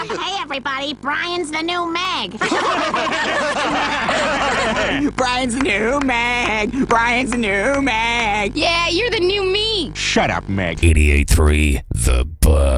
Hey, everybody, Brian's the new Meg. Brian's the new Meg. Brian's the new Meg. Yeah, you're the new me. Shut up, Meg. 88.3 The Buzz.